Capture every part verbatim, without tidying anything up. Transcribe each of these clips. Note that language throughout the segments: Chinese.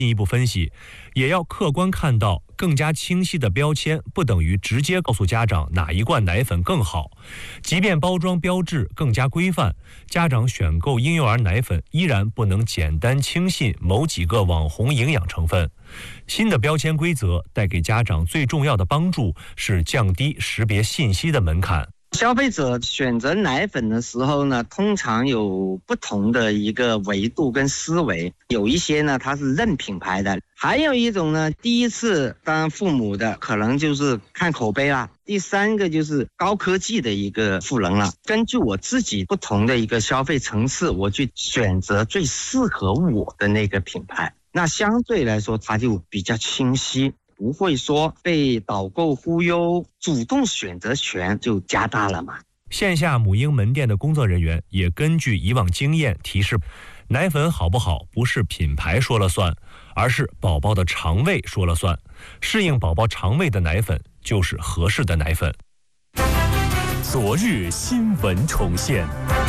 进一步分析，也要客观看到更加清晰的标签不等于直接告诉家长哪一罐奶粉更好。即便包装标志更加规范，家长选购婴幼儿奶粉依然不能简单轻信某几个网红营养成分。新的标签规则带给家长最重要的帮助是降低识别信息的门槛。 消费者选择奶粉的时候呢，通常有不同的一个维度跟思维，有一些呢它是认品牌的，还有一种呢第一次当父母的可能就是看口碑啦，第三个就是高科技的一个赋能了。根据我自己不同的一个消费层次，我去选择最适合我的那个品牌，那相对来说它就比较清晰，不会说被导购忽悠，主动选择权就加大了嘛。 线下母婴门店的工作人员也根据以往经验提示，奶粉好不好不是品牌说了算，而是宝宝的肠胃说了算。适应宝宝肠胃的奶粉就是合适的奶粉。 昨日新闻重现。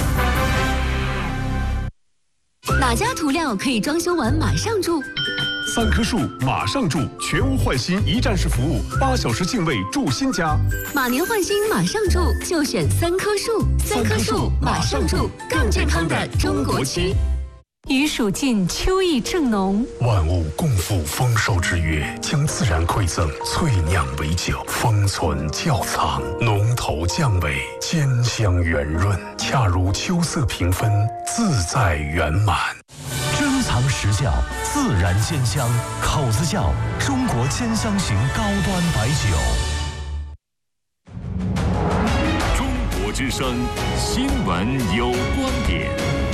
哪家涂料可以装修完马上住？ 三棵树马上住，全屋换新一站式服务，八小时净位住新家。 马年换新马上住，就选三棵树。三棵树马上住，更健康的中国区。 余暑尽，秋意正浓， 万物共赴丰收之约，将自然馈赠萃酿为酒，封存窖藏，浓头降尾，兼香圆润，恰如秋色平分，自在圆满。 珍藏实窖，自然鲜香，口子窖，中国鲜香型高端白酒。 中国之声新闻有观点。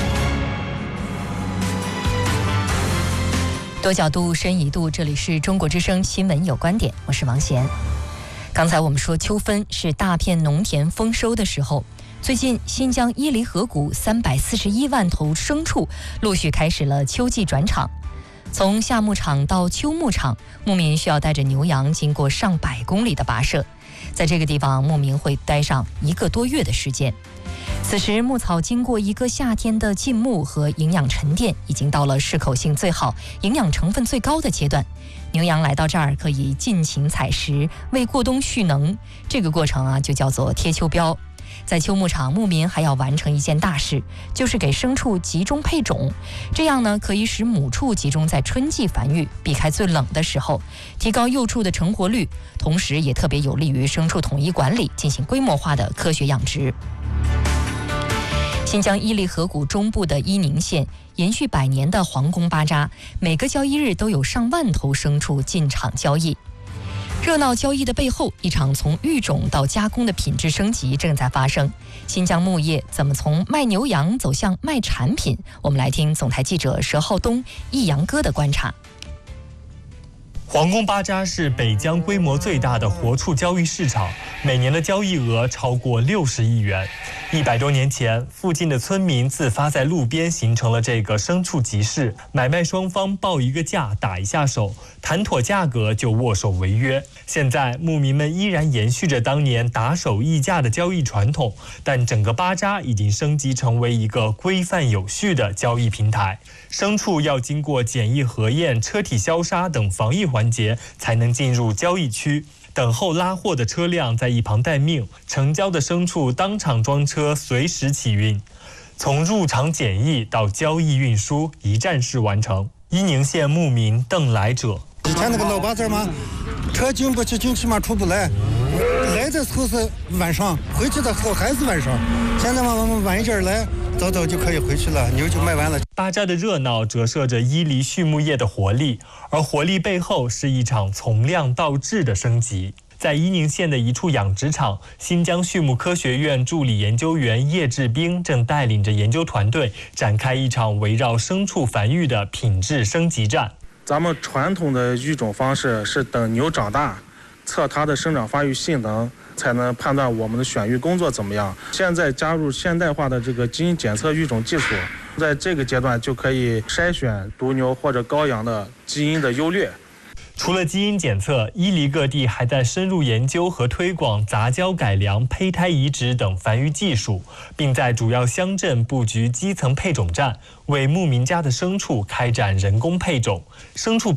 多角度，深一度，这里是中国之声新闻有观点，我是王贤。刚才我们说秋分是大片农田丰收的时候，最近新疆伊犁河谷三百四十一万头牲畜陆续开始了秋季转场。从夏牧场到秋牧场，牧民需要带着牛羊经过上百公里的跋涉，在这个地方牧民会待上一个多月的时间。此时牧草经过一个夏天的浸牧和营养沉淀，已经到了适口性最好、营养成分最高的阶段。牛羊来到这儿可以尽情采食，为过冬蓄能。这个过程啊，就叫做贴秋膘。在秋牧场，牧民还要完成一件大事，就是给牲畜集中配种。这样呢，可以使母畜集中在春季繁育，避开最冷的时候，提高幼畜的成活率，同时也特别有利于牲畜统一管理，进行规模化的科学养殖。新疆伊犁河谷中部的伊宁县延续百年的皇宫巴扎，每个交易日都有上万头牲畜进场交易。热闹交易的背后，一场从育种到加工的品质升级正在发生。新疆牧业怎么从卖牛羊走向卖产品？我们来听总台记者佘浩东、易阳哥的观察。 皇宫巴扎是北疆规模最大的活畜交易市场，每年的交易额超过六十亿元。一百多年前，附近的村民自发在路边形成了这个牲畜集市，买卖双方报一个价，打一下手，谈妥价格就握手为约。现在牧民们依然延续着当年打手议价的交易传统，但整个巴扎已经升级成为一个规范有序的交易平台。牲畜要经过检疫核验、车体消杀等防疫环节才能进入交易区。等候拉货的车辆在一旁待命，成交的牲畜当场装车，随时起运。从入场检疫到交易运输，一站式完成。伊宁县牧民邓来者： 以前那个老八字嘛，车进不去，进去嘛出不来，来的时候是晚上，回去的时候还是晚上。现在嘛，我们晚一点来，早早就可以回去了，牛就卖完了。 巴扎的热闹折射着伊犁畜牧业的活力，而活力背后是一场从量到质的升级。在伊宁县的一处养殖场，新疆畜牧科学院助理研究员叶志兵正带领着研究团队展开一场围绕牲畜繁育的品质升级战。 咱们传统的育种方式是等牛长大，测它的生长发育性能，才能判断我们的选育工作怎么样。现在加入现代化的这个基因检测育种技术，在这个阶段就可以筛选犊牛或者羔羊的基因的优劣。 除了基因检测，伊犁各地还在深入研究和推广杂交改良、胚胎移植等繁育技术，并在主要乡镇布局基层配种站，为牧民家的牲畜开展人工配种。牲畜